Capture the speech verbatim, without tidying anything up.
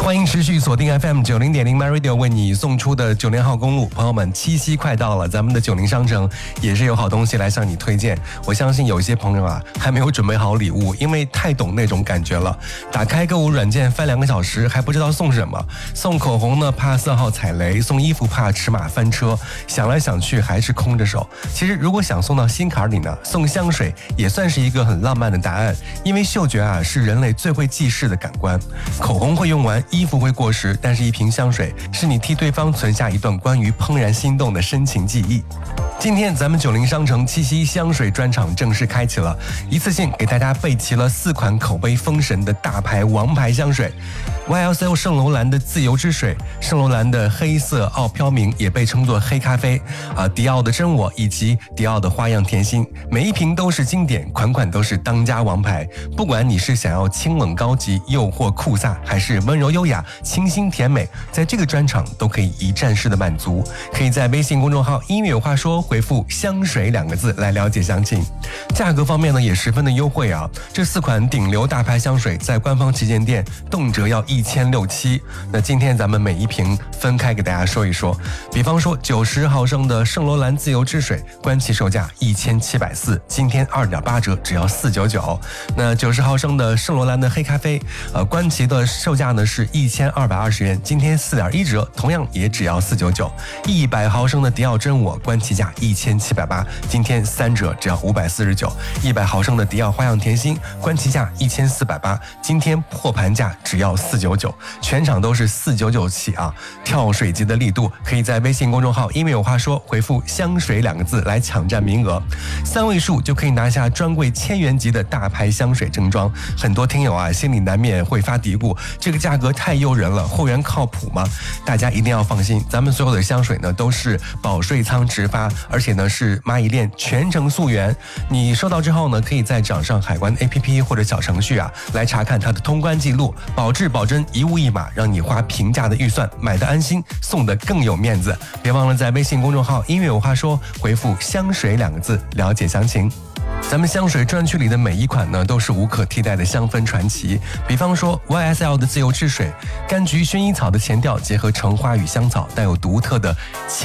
欢迎持续锁定 F M 九零点零 My Radio 为你送出的九零号公路，朋友们，七夕快到了，咱们的九零商城也是有好东西来向你推荐。我相信有些朋友啊还没有准备好礼物，因为太懂那种感觉了。打开购物软件翻两个小时还不知道送什么，送口红呢怕色号踩雷，送衣服怕尺码翻车，想来想去还是空着手。其实如果想送到心坎里呢，送香水也算是一个很浪漫的答案，因为嗅觉啊是人类最会记事的感官。口红会用完，衣服会过时，但是一瓶香水是你替对方存下一段关于怦然心动的深情记忆。今天咱们九零商城七夕香水专场正式开启了，一次性给大家备齐了四款口碑封神的大牌王牌香水。Y S L 圣罗兰的自由之水，圣罗兰的黑色傲飘明也被称作黑咖啡啊，迪奥的真我以及迪奥的花样甜心，每一瓶都是经典，款款都是当家王牌。不管你是想要清冷高级、诱惑酷飒，还是温柔优雅、清新甜美，在这个专场都可以一站式的满足。可以在微信公众号音乐有话说回复香水两个字来了解详情。价格方面呢也十分的优惠啊，这四款顶流大牌香水在官方旗舰店动辄要一千六七。那今天咱们每一瓶分开给大家说一说，比方说九十毫升的圣罗兰自由之水，官旗售价一千七百四，今天二点八折，只要四九九。那九十毫升的圣罗兰的黑咖啡，呃，官旗的售价呢是一千二百二十元，今天四点一折，同样也只要四九九。一百毫升的迪奥真我，官旗价一千七百八，今天三折，只要五百四十九。一百毫升的迪奥花样甜心，官旗价一千四百八，今天破盘价只要四九九，全场都是四九九起啊！跳水级的力度，可以在微信公众号音乐有话说回复香水两个字来抢占名额，三位数就可以拿下专柜千元级的大牌香水正装。很多听友啊心里难免会发嘀咕，这个价格太诱人了，货源靠谱吗？大家一定要放心，咱们所有的香水呢都是保税仓直发，而且呢是蚂蚁链全程溯源。你收到之后呢，可以在掌上海关 A P P 或者小程序啊来查看它的通关记录，保质保真，一物一码，让你花平价的预算买的安心，送的更有面子。别忘了在微信公众号音乐有话说回复香水两个字了解详情。咱们香水专区里的每一款呢都是无可替代的香氛传奇，比方说 Y S L 的自由之水，柑橘薰衣草的前调结合橙花与香草，带有独特的